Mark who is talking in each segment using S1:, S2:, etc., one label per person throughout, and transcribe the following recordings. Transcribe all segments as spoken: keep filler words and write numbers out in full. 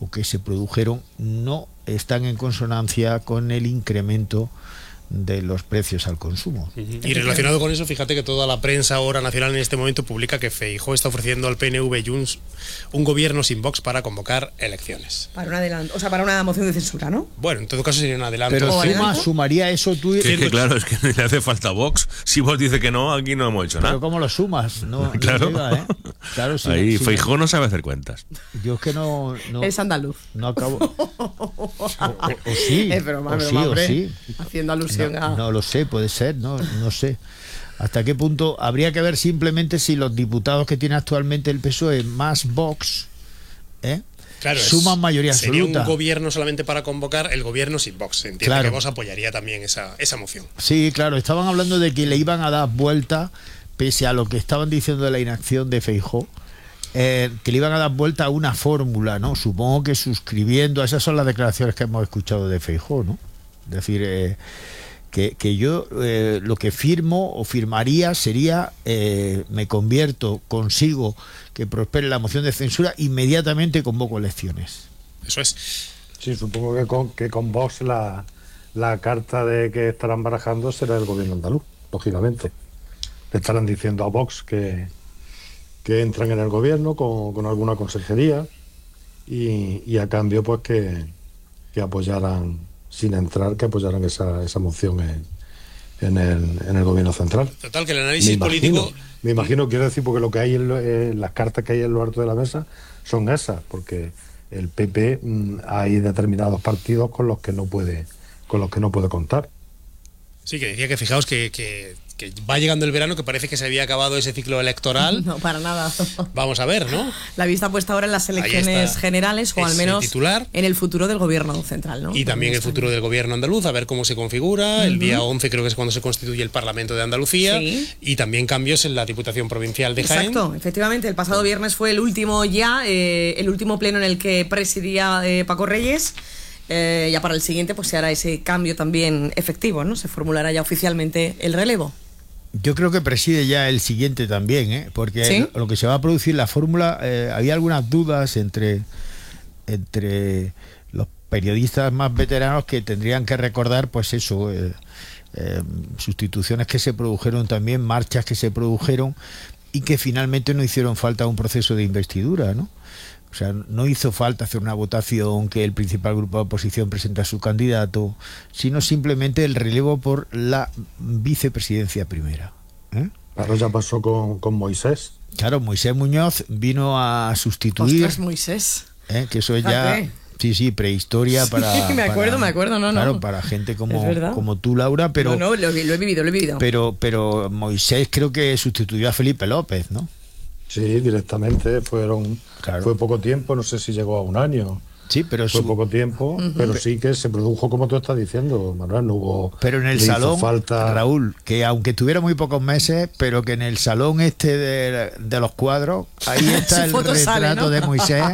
S1: o que se produjeron no están en consonancia con el incremento de los precios al consumo.
S2: Y relacionado con eso, fíjate que toda la prensa ahora nacional en este momento publica que Feijóo está ofreciendo al P N V y Junts un gobierno sin Vox para convocar elecciones.
S3: Para un adelanto, o sea, para una moción de censura, ¿no?
S2: Bueno, en todo caso sería un adelanto.
S1: Pero
S3: ¿O
S1: suma,
S3: adelanto?
S1: sumaría eso tú.
S4: Que, que claro, es que le hace falta Vox. Si Vox dice que no, aquí no hemos hecho nada.
S1: Pero ¿cómo lo sumas? No,
S4: Claro.
S1: no llega, ¿eh? Claro, sí.
S4: Ahí
S1: Sí,
S4: Feijóo no sabe hacer cuentas.
S1: yo es que no, no,
S3: Es andaluz.
S1: no acabo. O, o- o sí.
S3: Es broma,
S1: o
S3: broma,
S1: sí, o
S3: hombre.
S1: sí.
S3: Haciendo alusión
S1: No,
S3: a...
S1: no lo sé, puede ser, no, no sé. ¿Hasta qué punto? Habría que ver simplemente si los diputados que tiene actualmente el P S O E más Vox, ¿eh?
S2: Claro, es-
S1: suman mayoría
S2: sería
S1: absoluta.
S2: un gobierno solamente para convocar, el gobierno sin Vox. Entiende
S1: Claro.
S2: que Vox apoyaría también esa, esa moción.
S1: Sí, claro, estaban hablando de que le iban a dar vuelta, pese a lo que estaban diciendo de la inacción de Feijóo, eh, que le iban a dar vuelta a una fórmula, ¿no? Supongo que suscribiendo, esas son las declaraciones que hemos escuchado de Feijóo, ¿no? Es decir, eh, que, que yo eh, lo que firmo o firmaría sería, eh, me convierto, consigo que prospere la moción de censura, inmediatamente convoco elecciones.
S2: Eso es.
S5: Sí, supongo que con, que con Vox la, la carta de que estarán barajando será el gobierno andaluz, lógicamente. Le estarán diciendo a Vox que, que entran en el gobierno con, con alguna consejería y, y a cambio pues que, que apoyaran, sin entrar, que apoyaran esa, esa moción en, en, el, en el gobierno central.
S2: Total, que el
S5: Me
S2: análisis
S5: imagino,
S2: político...
S5: me imagino, quiero decir, porque lo que hay en, lo- en las cartas que hay en lo alto de la mesa son esas, porque el P P mm, hay determinados partidos con los que no puede, con los que no puede contar.
S2: Sí, que decía que fijaos que, que, que va llegando el verano, que parece que se había acabado ese ciclo electoral.
S3: No, para nada.
S2: Vamos a ver, ¿no?
S3: La vista puesta ahora en las
S2: Ahí
S3: elecciones
S2: está.
S3: generales, o al
S2: Ese
S3: menos
S2: titular.
S3: en el futuro del gobierno central, ¿no?
S2: Y también el
S3: España.
S2: futuro del gobierno andaluz, a ver cómo se configura. El día once creo que es cuando se constituye el Parlamento de Andalucía.
S3: Sí.
S2: Y también cambios en la Diputación Provincial de Jaén.
S3: Exacto, efectivamente, el pasado viernes fue el último ya, eh, el último pleno en el que presidía eh, Paco Reyes. Eh, ya para el siguiente pues se hará ese cambio también efectivo, ¿no? Se formulará ya oficialmente el relevo.
S1: Yo creo que preside ya el siguiente también, ¿eh? Porque
S3: ¿Sí?
S1: lo, lo que se va a producir, la fórmula, eh, había algunas dudas entre, entre los periodistas más veteranos que tendrían que recordar, pues eso, eh, eh, sustituciones que se produjeron también, marchas que se produjeron y que finalmente no hicieron falta un proceso de investidura, ¿no? O sea, no hizo falta hacer una votación, que el principal grupo de oposición presenta a su candidato, sino simplemente el relevo por la vicepresidencia primera, ¿eh?
S5: Claro, ya pasó con, con Moisés.
S1: Claro, Moisés Muñoz vino a sustituir,
S3: Ostras, Moisés.
S1: ¿eh? Que eso es ya,
S3: Fíjate.
S1: sí, sí, prehistoria para...
S3: me acuerdo,
S1: para-
S3: me acuerdo, no, no.
S1: Claro, para gente
S3: Es
S1: como,
S3: verdad.
S1: como tú, Laura, pero,
S3: no, no, lo, he- lo he vivido, lo he vivido.
S1: pero, pero Moisés creo que sustituyó a Felipe López, ¿no?
S5: Sí, directamente, fueron
S1: Claro.
S5: fue poco tiempo, no sé si llegó a un año.
S1: Sí, pero
S5: Fue
S1: su-
S5: poco tiempo, pero sí que se produjo, como tú estás diciendo, Manuel, no hubo...
S1: Pero en el
S5: le hizo
S1: salón,
S5: falta...
S1: Raúl, que aunque tuviera muy pocos meses, pero que en el salón este de, de los cuadros, ahí está
S3: Su
S1: el
S3: foto
S1: retrato
S3: sale, ¿no?
S1: de Moisés.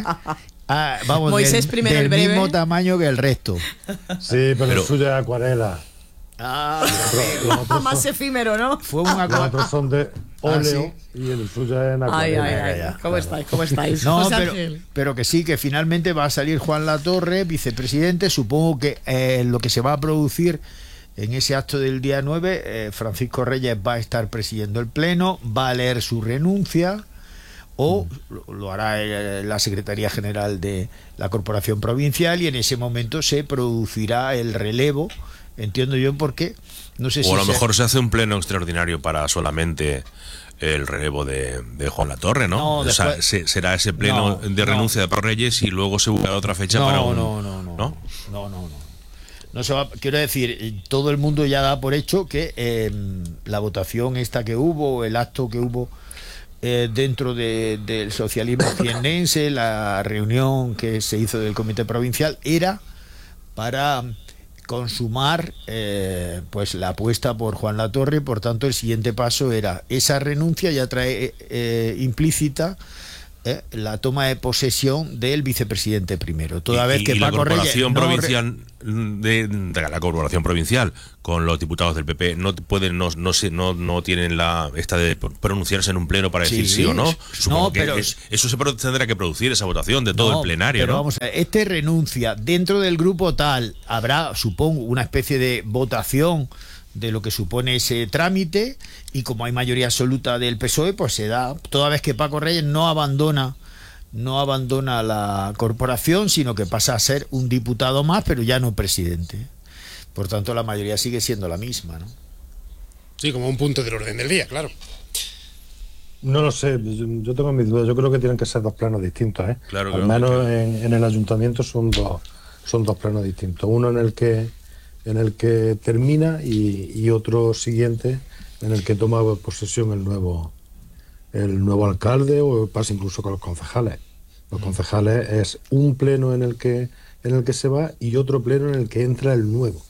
S1: Ah, vamos,
S3: Moisés
S1: del,
S3: primero
S1: del
S3: el breve.
S1: mismo tamaño que el resto.
S5: Sí, pero,
S4: Pero-
S5: el suyo es acuarela.
S1: Ah,
S5: Los otros,
S3: Más
S5: son,
S3: efímero, ¿no?
S1: fue una
S5: los
S1: cosa.
S5: otros son de óleo
S1: Ah,
S5: y el suyo es en
S3: Ay,
S5: acuarela.
S3: ay, ay. ¿Cómo estáis? ¿Cómo estáis?
S1: No,
S3: José
S1: pero,
S3: Ángel.
S1: pero que sí, que finalmente va a salir Juan Latorre, vicepresidente. Supongo que eh, lo que se va a producir en ese acto del día nueve, eh, Francisco Reyes va a estar presidiendo el pleno, va a leer su renuncia o lo, lo hará eh, la Secretaría General de la Corporación Provincial y en ese momento se producirá el relevo, entiendo yo, porque no sé si
S4: O a lo
S1: se-
S4: mejor se hace un pleno extraordinario para solamente el relevo de, de Juan Latorre, ¿no?
S1: No,
S4: O sea,
S1: después-
S4: se- será ese pleno
S1: No,
S4: de
S1: no.
S4: renuncia de Pablo Reyes y luego se buscará otra fecha
S1: no,
S4: para un...
S1: no, no, no,
S4: ¿no?
S1: no, no, no. No se va, quiero decir, todo el mundo ya da por hecho que eh, la votación esta que hubo, el acto que hubo eh, dentro de, del socialismo jiennense, la reunión que se hizo del comité provincial, era para consumar eh, pues la apuesta por Juan Latorre. Por tanto, el siguiente paso era esa renuncia, ya trae eh, implícita ¿eh? la toma de posesión del vicepresidente primero. Toda vez
S4: y,
S1: que
S4: y la
S1: Paco Reyes
S4: corporación
S1: no
S4: provincial de, de la corporación provincial con los diputados del P P no pueden no no se, no, no tienen la esta de pronunciarse en un pleno para decir sí, sí o no. Supongo no, pero que es, eso se tendrá que producir, esa votación de todo no, el plenario,
S1: pero
S4: ¿no?
S1: Vamos a ver, este renuncia dentro del grupo tal, habrá, supongo, una especie de votación de lo que supone ese trámite, y como hay mayoría absoluta del P S O E, pues se da, toda vez que Paco Reyes no abandona no abandona la corporación, sino que pasa a ser un diputado más, pero ya no presidente. Por tanto, la mayoría sigue siendo la misma, ¿no?
S2: Sí, como un punto del orden del día, claro.
S5: No lo sé, yo tengo mis dudas. Yo creo que tienen que ser dos planos distintos, ¿eh?
S4: Claro,
S5: Al
S4: claro,
S5: menos
S4: claro.
S5: En, en el ayuntamiento son dos, son dos planos distintos. Uno en el que en el que termina y, y otro siguiente en el que toma posesión el nuevo el nuevo alcalde, o pasa incluso con los concejales. Los concejales es un pleno en el que en el que se va y otro pleno en el que entra el nuevo.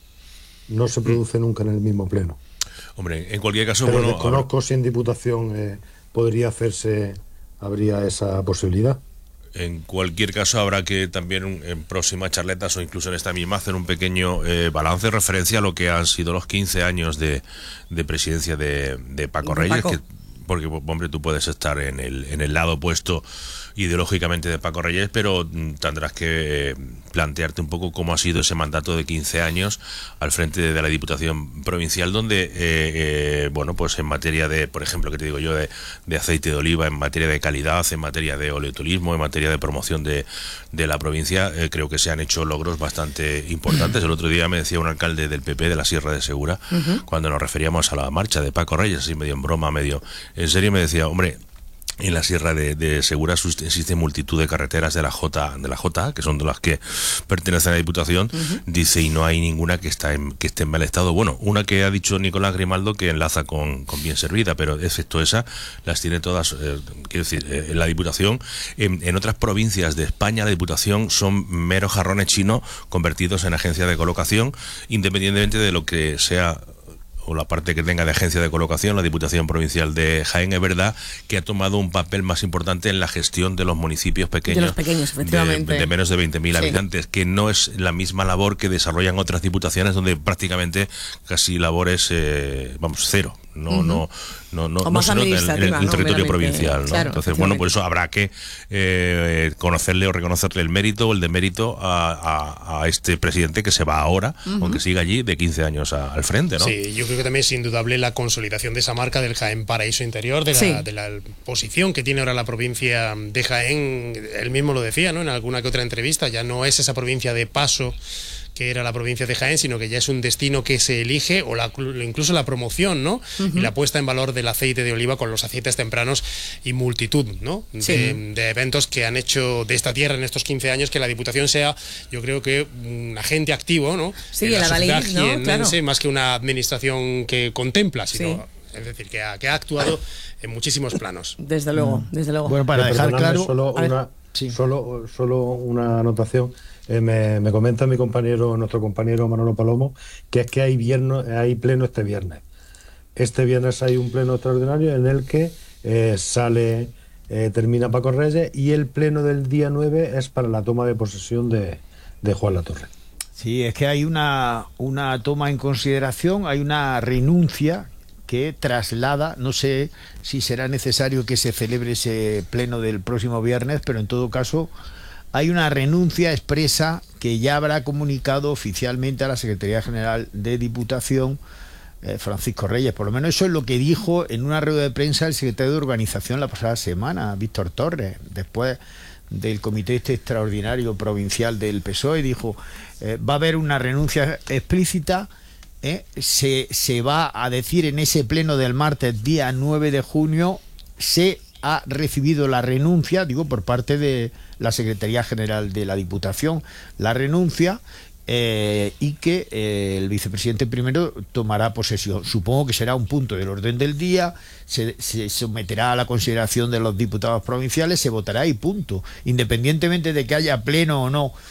S5: No se produce nunca en el mismo pleno.
S4: Hombre, en cualquier caso,
S5: pero
S4: bueno,
S5: desconozco ahora, si en Diputación eh, podría hacerse, habría esa posibilidad.
S4: En cualquier caso, habrá que también en próximas charletas o incluso en esta misma hacer un pequeño eh, balance en referencia a lo que han sido los quince años de, de presidencia de, de Paco
S3: de
S4: Reyes,
S3: Paco.
S4: que porque, hombre, tú puedes estar en el, en el lado opuesto ideológicamente de Paco Reyes, pero tendrás que plantearte un poco cómo ha sido ese mandato de quince años al frente de, de la Diputación Provincial, donde, eh, eh, bueno, pues en materia de, por ejemplo, que te digo yo, de, de aceite de oliva, en materia de calidad, en materia de oleoturismo, en materia de promoción de, de la provincia, eh, creo que se han hecho logros bastante importantes. El otro día me decía un alcalde del P P de la Sierra de Segura, uh-huh. cuando nos referíamos a la marcha de Paco Reyes, así medio en broma, medio en serio, me decía, hombre, en la Sierra de, de Segura existe multitud de carreteras de la J, de la J, que son de las que pertenecen a la Diputación, uh-huh. dice, y no hay ninguna que está en, que esté en mal estado. Bueno, una que ha dicho Nicolás Grimaldo que enlaza con, con Bien Servida, pero excepto esa, las tiene todas, eh, quiero decir, eh, en la Diputación. En, en otras provincias de España, la Diputación son meros jarrones chinos convertidos en agencias de colocación, independientemente de lo que sea o la parte que tenga de agencia de colocación. La Diputación Provincial de Jaén es verdad que ha tomado un papel más importante en la gestión de los municipios pequeños,
S3: de los pequeños, efectivamente,
S4: de, de menos de veinte mil
S3: sí.
S4: habitantes, que no es la misma labor que desarrollan otras diputaciones donde prácticamente casi labores, eh, vamos, cero. No, uh-huh. no, no, no, no se nota en, en el
S3: ¿no?
S4: territorio
S3: Meramente,
S4: provincial, ¿no?
S3: Claro,
S4: entonces, bueno, por eso habrá que eh, conocerle o reconocerle el mérito o el demérito a, a, a este presidente que se va ahora, uh-huh. aunque siga allí de quince años a, al frente, ¿no?
S2: Sí, yo creo que también es indudable la consolidación de esa marca del Jaén Paraíso Interior, de la,
S3: sí.
S2: de la posición que tiene ahora la provincia de Jaén. Él mismo lo decía, ¿no?, en alguna que otra entrevista, ya no es esa provincia de paso que era la provincia de Jaén, sino que ya es un destino que se elige, o la, incluso la promoción, ¿no? Uh-huh. Y la puesta en valor del aceite de oliva con los aceites tempranos y multitud, ¿no?
S3: Sí.
S2: De, de eventos que han hecho de esta tierra en estos quince años que la Diputación sea, yo creo que un agente activo, ¿no?
S3: Sí,
S2: en la sociedad
S3: Adalid, ¿no?
S2: jienense,
S3: Claro.
S2: más que una administración que contempla, sino,
S3: sí.
S2: es decir, que ha, que ha actuado en muchísimos planos.
S3: Desde luego, desde luego.
S1: Bueno, para dejar claro,
S5: solo una, sí. solo, solo una anotación. Eh, me, me comenta mi compañero, nuestro compañero Manolo Palomo, que es que hay viernes, hay pleno este viernes. Este viernes hay un pleno extraordinario en el que eh, sale, eh, termina Paco Reyes, y el pleno del día nueve es para la toma de posesión de, de Juan Latorre.
S1: Sí, es que hay una, una toma en consideración, hay una renuncia que traslada, no sé si será necesario que se celebre ese pleno del próximo viernes, pero en todo caso hay una renuncia expresa que ya habrá comunicado oficialmente a la Secretaría General de Diputación eh, Francisco Reyes. Por lo menos eso es lo que dijo en una rueda de prensa el secretario de Organización la pasada semana, Víctor Torres, después del comité este extraordinario provincial del P S O E. Dijo, eh, va a haber una renuncia explícita, eh, se, se va a decir en ese pleno del martes día nueve de junio, se ha recibido la renuncia, digo, por parte de la Secretaría General de la Diputación, la renuncia, eh, y que eh, el vicepresidente primero tomará posesión. Supongo que será un punto del orden del día, se, se someterá a la consideración de los diputados provinciales, se votará y punto. Independientemente de que haya pleno o no,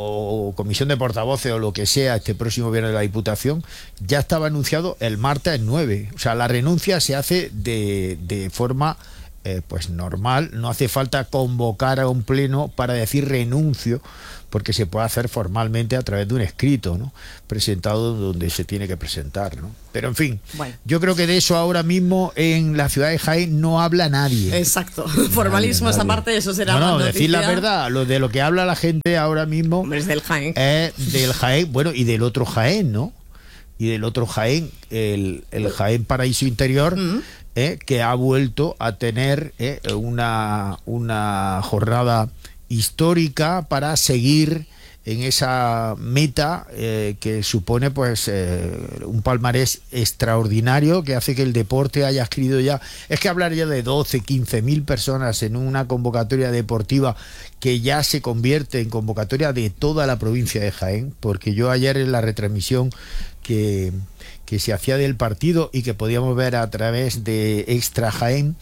S1: o comisión de portavoces o lo que sea este próximo viernes de la Diputación, ya estaba anunciado el martes nueve. O sea, la renuncia se hace de, de forma eh, pues normal, no hace falta convocar a un pleno para decir renuncio, porque se puede hacer formalmente a través de un escrito, ¿no?, presentado donde se tiene que presentar, ¿no? Pero en fin, bueno, yo creo que de eso ahora mismo en la ciudad de Jaén no habla nadie.
S3: Exacto, formalismo esa parte, eso será.
S1: No, no,
S3: más
S1: decir la verdad, lo de lo que habla la gente ahora mismo
S3: Hombre, es del Jaén.
S1: Es del Jaén, bueno, y del otro Jaén, ¿no? Y del otro Jaén, el, el Jaén Paraíso Interior, uh-huh. eh, que ha vuelto a tener eh, una, una jornada histórica para seguir en esa meta eh, que supone pues eh, un palmarés extraordinario que hace que el deporte haya adquirido ya, es que hablar ya de doce, quince mil personas en una convocatoria deportiva que ya se convierte en convocatoria de toda la provincia de Jaén, porque yo ayer en la retransmisión que, que se hacía del partido y que podíamos ver a través de Extra Jaén,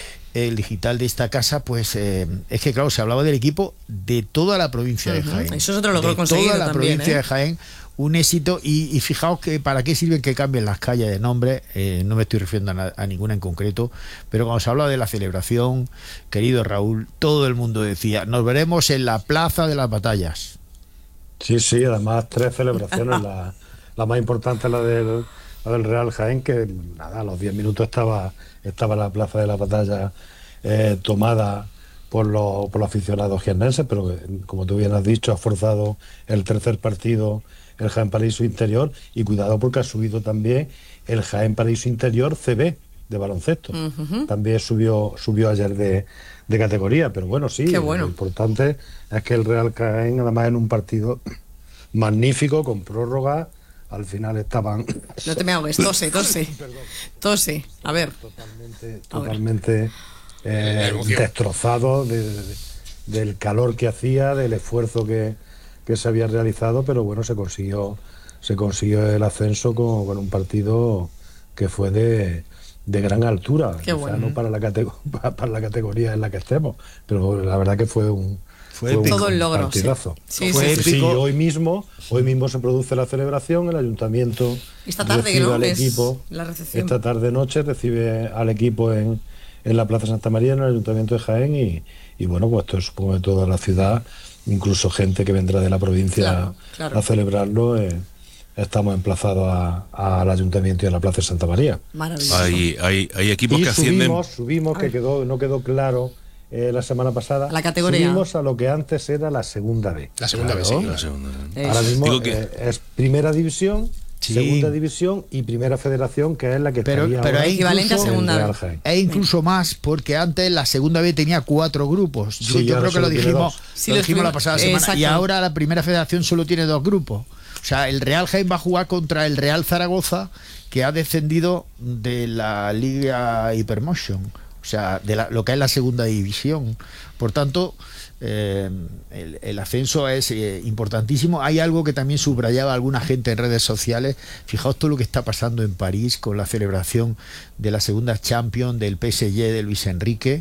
S1: el digital de esta casa, pues eh, es que claro, se hablaba del equipo de toda la provincia uh-huh. de Jaén.
S3: Eso se otro logró conseguir
S1: toda la
S3: también,
S1: provincia
S3: ¿eh?
S1: de Jaén, un éxito, y, y fijaos que para qué sirven que cambien las calles de nombre, eh, no me estoy refiriendo a, a ninguna en concreto, pero cuando se habla de la celebración, querido Raúl, todo el mundo decía, nos veremos en la Plaza de las Batallas.
S5: Sí, sí, además tres celebraciones, la, la más importante es la del, la del Real Jaén, que nada, a los diez minutos estaba, estaba la Plaza de la Batalla eh, tomada por los, por los aficionados jiennenses, pero eh, como tú bien has dicho, ha forzado el tercer partido el Jaén Paraíso Interior, y cuidado porque ha subido también el Jaén Paraíso Interior C B de baloncesto. Uh-huh. También subió subió ayer de, de categoría, pero bueno, sí,
S3: bueno.
S5: Lo importante es que el Real Jaén, además en un partido magnífico, con prórroga, al final estaban...
S3: No te me ahogues, tose, tose. Tose, a ver.
S5: Totalmente, totalmente eh, destrozados de, de, del calor que hacía, del esfuerzo que, que se había realizado, pero bueno, se consiguió se consiguió el ascenso con, con un partido que fue de, de gran altura.
S3: Qué bueno.
S5: O sea, no para la, categ- para la categoría en la que estemos, pero la verdad que fue un...
S1: Fue,
S5: fue
S3: todo
S5: un
S3: el logro,
S5: partidazo.
S3: Sí. Sí,
S1: fue
S3: sí,
S5: Sí,
S3: sí.
S5: hoy mismo, hoy mismo se produce la celebración, el ayuntamiento
S3: esta tarde,
S5: recibe
S3: ¿no?
S5: al
S3: Es
S5: equipo,
S3: la recepción.
S5: esta tarde noche recibe al equipo en, en la Plaza Santa María, en el ayuntamiento de Jaén, y, y bueno, pues esto supongo que toda la ciudad, incluso gente que vendrá de la provincia
S3: Claro, claro.
S5: a celebrarlo, eh, estamos emplazados a- al ayuntamiento y a la Plaza Santa María.
S3: Maravilloso.
S4: Hay, hay, hay equipos
S5: Y
S4: que ascienden.
S5: subimos, subimos que quedó, no quedó claro eh, la semana pasada,
S3: La categoría.
S5: subimos a lo que antes era la segunda B.
S2: La segunda vez, sí.
S4: La segunda.
S3: Eso.
S5: Ahora mismo
S4: Digo que-
S5: eh, es primera división,
S1: Sí.
S5: segunda división y primera federación, que es la que
S1: Pero-
S5: estaría
S1: pero
S5: ahora
S1: hay
S3: equivalente a
S5: en
S3: segunda
S5: Real
S3: B.
S5: Jaén.
S1: E incluso más, porque antes la segunda B tenía cuatro grupos. Yo,
S5: Sí,
S1: yo
S5: ahora
S1: creo que lo
S5: solo tiene
S1: dijimos,
S5: dos.
S3: Sí,
S1: lo
S3: lo
S1: dijimos la
S3: estuvimos-
S1: pasada semana.
S3: exacto.
S1: Y ahora la primera federación solo tiene dos grupos. O sea, el Real Jaén va a jugar contra el Real Zaragoza, que ha descendido de la Liga Hypermotion. O sea, de la- lo que es la segunda división. Por tanto, eh, el, el ascenso es eh, importantísimo. Hay algo que también subrayaba alguna gente en redes sociales. Fijaos todo lo que está pasando en París con la celebración de la segunda Champions del P S G de Luis Enrique.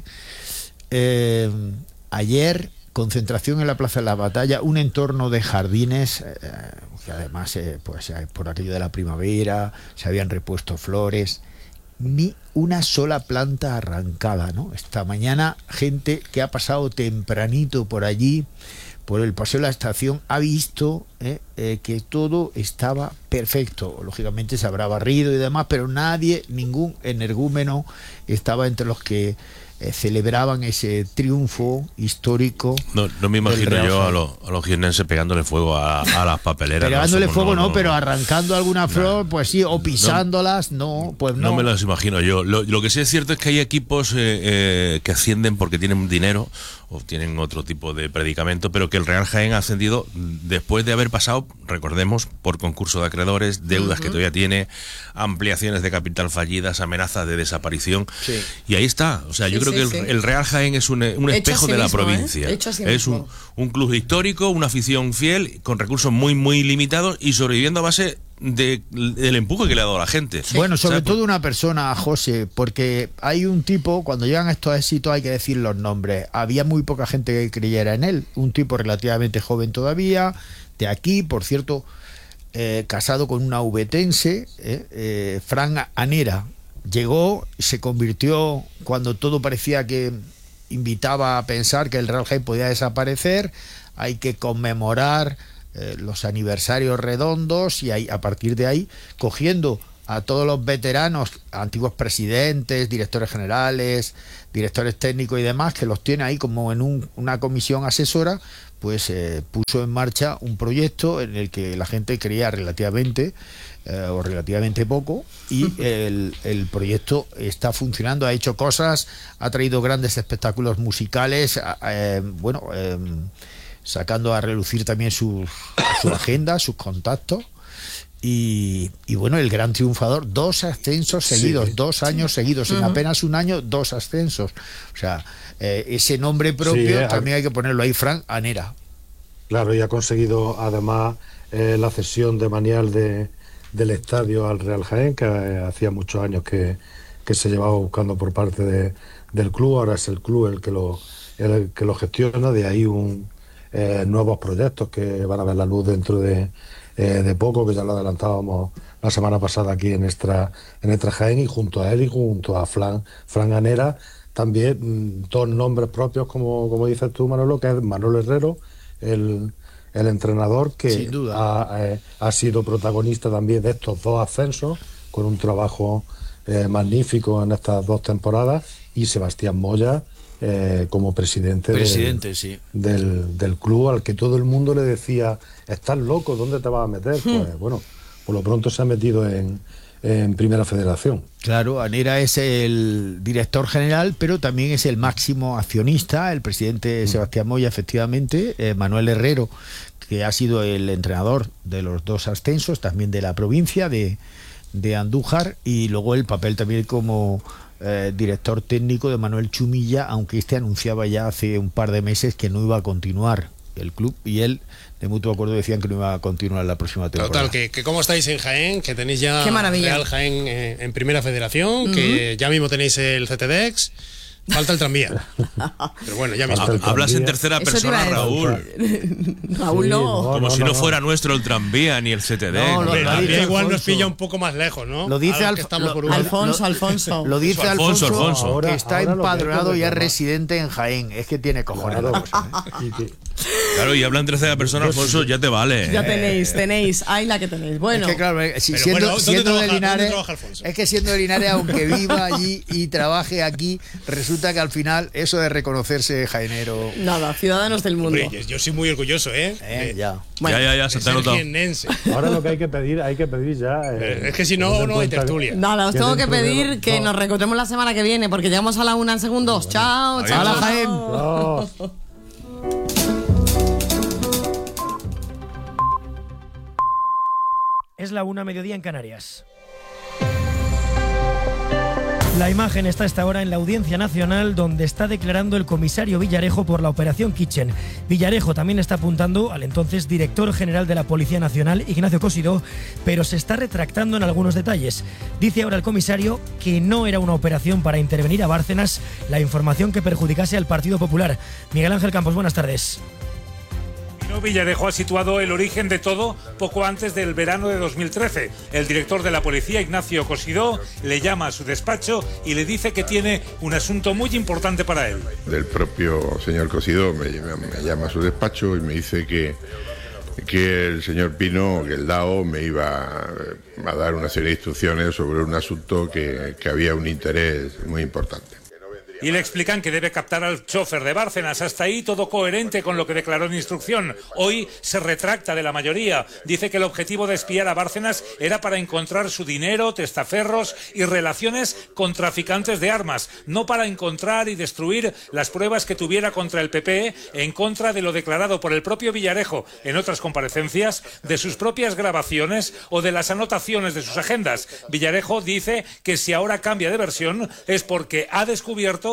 S1: Eh, ayer, concentración en la Plaza de la Batalla, un entorno de jardines, eh, que además, eh, pues eh, por aquello de la primavera, se habían repuesto flores. Ni una sola planta arrancada, ¿no? Esta mañana, gente que ha pasado tempranito por allí, por el paseo de la estación, ha visto eh, eh, que todo estaba perfecto. Lógicamente se habrá barrido y demás, pero nadie, ningún energúmeno estaba entre los que eh, celebraban ese triunfo histórico.
S4: No, no me imagino
S1: del Real
S4: yo a
S1: Jaén.
S4: los, a los jiennenses pegándole fuego a, a las papeleras.
S1: Pegándole
S4: no,
S1: fuego no,
S4: no,
S1: pero arrancando alguna flor, pues sí, o pisándolas, no, pues no.
S4: No me las imagino yo. Lo, lo que sí es cierto es que hay equipos eh, eh, que ascienden porque tienen dinero o tienen otro tipo de predicamento, pero que el Real Jaén ha ascendido después de haber pasado, recordemos, por concurso de acreedores, deudas uh-huh. que todavía tiene, ampliaciones de capital fallidas, amenazas de desaparición.
S1: Sí.
S4: Y ahí está. O sea, yo
S3: Sí,
S4: creo
S3: sí,
S4: que el,
S3: sí.
S4: el Real Jaén es un, un
S3: Hecho
S4: espejo
S3: a sí
S4: de la
S3: mismo, ¿eh?
S4: provincia.
S3: Hecho a sí
S4: es un,
S3: mismo.
S4: un club histórico, una afición fiel, con recursos muy, muy limitados y sobreviviendo a base de, del empuje que le ha dado la gente.
S1: Bueno, sobre
S4: O sea,
S1: todo una persona, José, porque hay un tipo, cuando llegan estos éxitos hay que decir los nombres. Había muy poca gente que creyera en él, un tipo relativamente joven todavía, de aquí, por cierto, eh, casado con una ubetense, eh, eh, Fran Anera, llegó, se convirtió cuando todo parecía que invitaba a pensar que el Real Jaén podía desaparecer. Hay que conmemorar eh, los aniversarios redondos y ahí, a partir de ahí, cogiendo a todos los veteranos, antiguos presidentes, directores generales, directores técnicos y demás, que los tiene ahí como en un, una comisión asesora, pues eh, puso en marcha un proyecto en el que la gente creía relativamente eh, o relativamente poco, y el, el proyecto está funcionando, ha hecho cosas, ha traído grandes espectáculos musicales, eh, bueno, eh, sacando a relucir también sus, su agenda, sus contactos. Y, y bueno, el gran triunfador, dos ascensos seguidos, sí, dos años sí. seguidos, uh-huh. en apenas un año, dos ascensos. O sea, eh, ese nombre propio sí, eh, también hay que ponerlo ahí, Fran Anera.
S5: Claro, y ha conseguido además eh, la cesión de Manial de, del estadio al Real Jaén, que eh, hacía muchos años que, que se llevaba buscando por parte de, del club. Ahora es el club el que lo, el que lo gestiona, de ahí un, eh, nuevos proyectos que van a ver la luz dentro de... Eh, de poco, que ya lo adelantábamos la semana pasada aquí en Extra, en Extra Jaén, y junto a él y junto a Fran, Fran Anera, también mmm, dos nombres propios, como, como dices tú, Manolo, que es Manolo Herrero, el, el entrenador que ha, eh, ha sido protagonista también de estos dos ascensos, con un trabajo eh, magnífico en estas dos temporadas, y Sebastián Moya, Eh, como presidente,
S1: presidente
S5: del,
S1: sí.
S5: del, del club, al que todo el mundo le decía: estás loco, ¿dónde te vas a meter? Hmm. Pues bueno, por lo pronto se ha metido en, en Primera Federación.
S1: Claro, Anera es el director general, pero también es el máximo accionista, el presidente hmm. Sebastián Moya, efectivamente, eh, Manuel Herrero, que ha sido el entrenador de los dos ascensos, también de la provincia de, de Andújar, y luego el papel también como Eh, director técnico de Manuel Chumilla, aunque este anunciaba ya hace un par de meses que no iba a continuar el club, y él de mutuo acuerdo decían que no iba a continuar la próxima temporada.
S2: Total, que, que cómo estáis en Jaén, que tenéis ya
S3: Real
S2: Jaén eh, en Primera Federación, uh-huh. que ya mismo tenéis el C T D E X. Falta el tranvía. Pero bueno, ya mismo.
S4: Hablas en tercera persona, Raúl.
S3: Raúl no.
S4: Sí, no Como no, si no, no fuera nuestro el tranvía ni el C T D.
S2: No, lo, lo dice igual nos pilla un poco más lejos, ¿no?
S1: Lo dice Alf
S2: lo,
S1: lo,
S3: Alfonso, lo, Alfonso.
S1: Lo dice Alfonso,
S4: Alfonso, Alfonso.
S1: Ahora, que está empadronado
S5: y
S1: es residente en Jaén. Es que tiene cojones.
S5: Claro,
S1: la cosa, ¿eh?
S4: Claro, y habla en tercera persona, Alfonso, ya te vale.
S3: Ya tenéis, tenéis. Ahí la que tenéis. Bueno.
S1: Es que claro, si, siendo,
S2: bueno,
S1: siendo
S2: trabaja,
S1: de Linares,
S2: es
S1: que siendo de Linares, aunque viva allí y trabaje aquí, resulta que al final eso de reconocerse jaenero.
S3: Nada, ciudadanos del mundo.
S2: Hombre, yo soy muy orgulloso, ¿eh?
S1: eh ya.
S4: Bueno, ya, ya, ya, se te ha notado.
S5: Ahora lo que hay que pedir, hay que pedir ya.
S2: Eh, es que si no, no hay tertulia.
S3: Nada, os tengo que pedir de... que no. nos reencontremos la semana que viene, porque llegamos a la una en segundos. Bueno, chao, adiós. Chao, Jaén.
S5: Chao.
S6: Es la una, mediodía en Canarias. La imagen está a esta hora en la Audiencia Nacional, donde está declarando el comisario Villarejo por la operación Kitchen. Villarejo también está apuntando al entonces director general de la Policía Nacional, Ignacio Cosidó, pero se está retractando en algunos detalles. Dice ahora el comisario que no era una operación para intervenir a Bárcenas la información que perjudicase al Partido Popular. Miguel Ángel Campos, buenas tardes.
S7: Villarejo ha situado el origen de todo poco antes del verano de dos mil trece. El director de la policía, Ignacio Cosidó, le llama a su despacho y le dice que tiene un asunto muy importante para él.
S8: El propio señor Cosidó me, me llama a su despacho y me dice que, que el señor Pino, que el D A O, me iba a dar una serie de instrucciones sobre un asunto que, que había un interés muy importante.
S7: Y le explican que debe captar al chofer de Bárcenas. Hasta ahí todo coherente con lo que declaró en instrucción. Hoy se retracta de la mayoría. Dice que el objetivo de espiar a Bárcenas era para encontrar su dinero, testaferros y relaciones con traficantes de armas, no para encontrar y destruir las pruebas que tuviera contra el P P, en contra de lo declarado por el propio Villarejo en otras comparecencias, de sus propias grabaciones o de las anotaciones de sus agendas. Villarejo dice que si ahora cambia de versión es porque ha descubierto